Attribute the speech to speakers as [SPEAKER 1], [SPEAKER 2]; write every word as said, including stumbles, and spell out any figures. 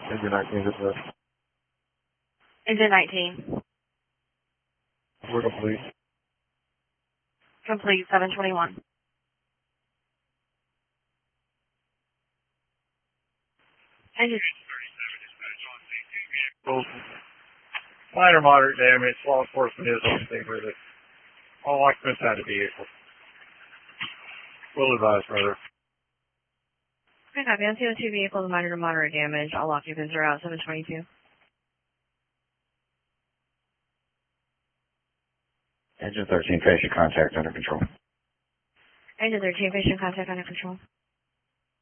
[SPEAKER 1] Engine nineteen, this is
[SPEAKER 2] Engine nineteen.
[SPEAKER 1] we're complete.
[SPEAKER 2] Complete, seven twenty-one. Engine.
[SPEAKER 1] Well, minor moderate damage. Law enforcement is on scene with it. All occupants had a vehicle. We'll advise further.
[SPEAKER 2] Okay, copy. On two oh two vehicles, minor to moderate damage. All occupants are out, seven twenty-two.
[SPEAKER 3] Engine thirteen, patient contact under control.
[SPEAKER 2] Engine thirteen, patient contact under control.